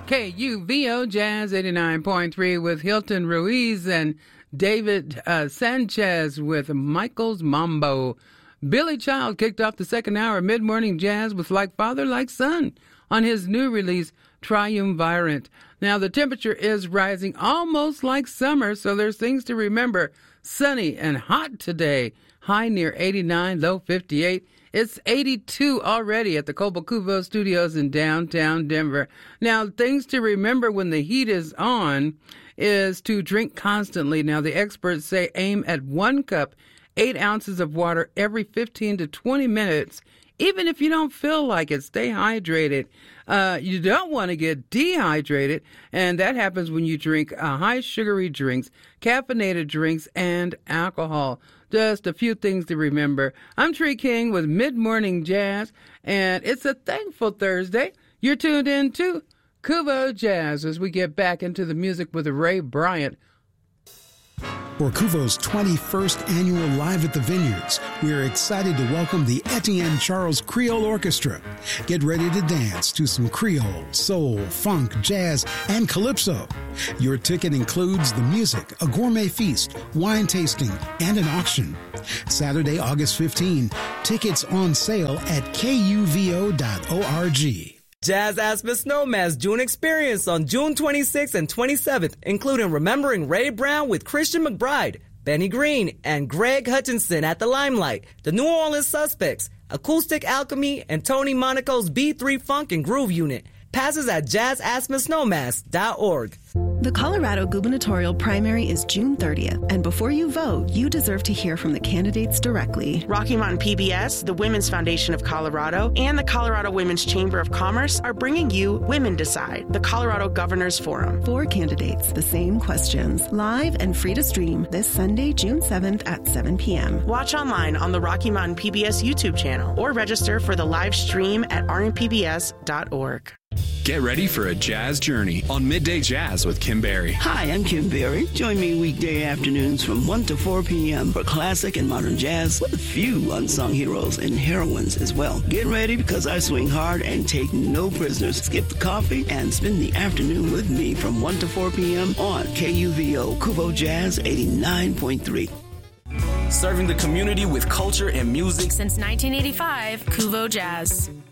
KUVO Jazz 89.3 with Hilton Ruiz and David Sanchez with Michael's Mambo. Billy Child kicked off the second hour of Mid-Morning Jazz with Like Father, Like Son on his new release, Triumvirate. Now, the temperature is rising almost like summer, so there's things to remember. Sunny and hot today. High near 89, low 58. It's 82 already at the Cobo Studios in downtown Denver. Now, things to remember when the heat is on is to drink constantly. Now, the experts say aim at 1 cup, 8 ounces of water every 15 to 20 minutes. Even if you don't feel like it, stay hydrated. You don't want to get dehydrated, and that happens when you drink high sugary drinks, caffeinated drinks, and alcohol. Just a few things to remember. I'm Tree King with Mid-Morning Jazz, and it's a thankful Thursday. You're tuned in to Kuvo Jazz as we get back into the music with Ray Bryant. For Kuvo's 21st annual Live at the Vineyards, we are excited to welcome the Etienne Charles Creole Orchestra. Get ready to dance to some Creole, soul, funk, jazz, and calypso. Your ticket includes the music, a gourmet feast, wine tasting, and an auction. Saturday, August 15, tickets on sale at kuvo.org. Jazz Aspen Snowman's June experience on June 26th and 27th, including Remembering Ray Brown with Christian McBride, Benny Green, and Greg Hutchinson at the Limelight, the New Orleans Suspects, Acoustic Alchemy, and Tony Monaco's B3 Funk and Groove Unit. Passes at jazzaspensnowmass.org. The Colorado gubernatorial primary is June 30th, and before you vote, you deserve to hear from the candidates directly. Rocky Mountain PBS, the Women's Foundation of Colorado, and the Colorado Women's Chamber of Commerce are bringing you Women Decide, the Colorado Governors Forum. 4 candidates, the same questions, live and free to stream this Sunday, June 7th at 7 p.m. Watch online on the Rocky Mountain PBS YouTube channel or register for the live stream at rmpbs.org. Get ready for a jazz journey on Midday Jazz with Kim Berry. Hi, I'm Kim Berry. Join me weekday afternoons from 1 to 4 p.m. for classic and modern jazz with a few unsung heroes and heroines as well. Get ready because I swing hard and take no prisoners. Skip the coffee and spend the afternoon with me from 1 to 4 p.m. on KUVO Kuvo Jazz 89.3. Serving the community with culture and music since 1985, Kuvo Jazz.